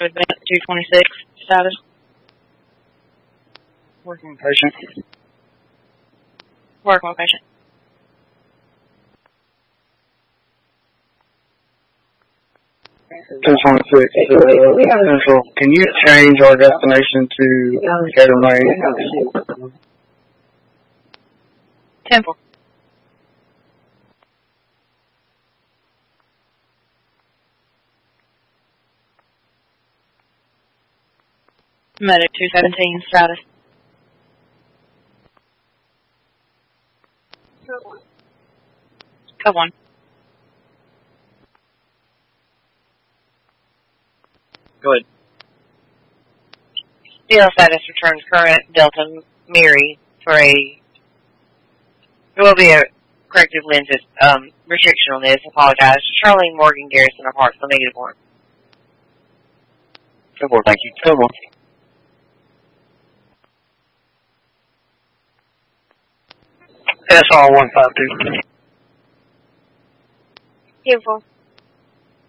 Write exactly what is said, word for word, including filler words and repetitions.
two twenty-six status. Working patient. Working on patient. two twenty-six, uh, Central. Can you change our destination to Gator Lane? Temple. Medic two seventeen status. Code one. Go ahead. D L status returns current Delta Mary for a. There will be a corrective lenses um, restriction on this. Apologize. Charlene Morgan Garrison of Hartsville, negative one. Good one, thank you. Good one. S R one five two. Beautiful.